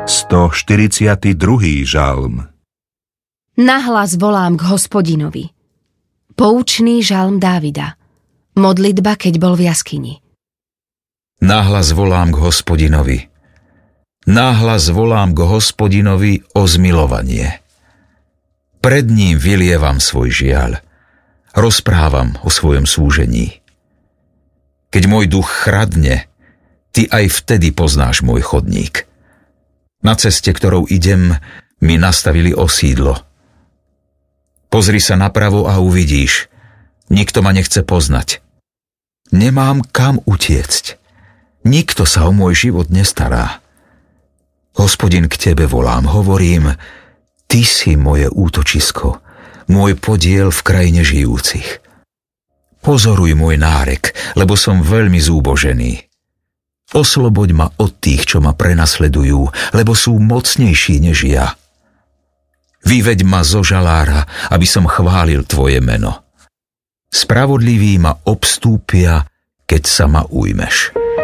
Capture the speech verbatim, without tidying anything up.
stoštyridsiaty druhý žalm. Nahlas volám k Hospodinovi. Poučný žalm Dávida. Modlitba, keď bol v jaskyni. Nahlas volám k Hospodinovi. Nahlas volám k Hospodinovi o zmilovanie. Pred ním vylievam svoj žiaľ. Rozprávam o svojom súžení. Keď môj duch chradne, ty aj vtedy poznáš môj chodník. Na ceste, ktorou idem, mi nastavili osídlo. Pozri sa napravo a uvidíš. Nikto ma nechce poznať. Nemám kam utiecť. Nikto sa o môj život nestará. Hospodin, k tebe volám, hovorím, ty si moje útočisko, môj podiel v krajine žijúcich. Pozoruj môj nárek, lebo som veľmi zúbožený. Osloboď ma od tých, čo ma prenasledujú, lebo sú mocnejší než ja. Vyveď ma zo žalára, aby som chválil tvoje meno. Spravodliví ma obstúpia, keď sa ma ujmeš.